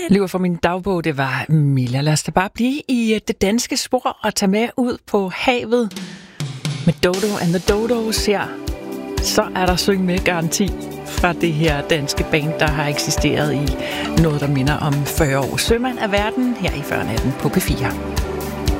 Livet for min dagbog, det var Milla. Lad os da bare blive i det danske spor og tage med ud på havet med Dodo and the Dodos her. Så er der syng med garanti fra det her danske band, der har eksisteret i noget, der minder om 40 år. Sømand af verden her i 40 natten på P4.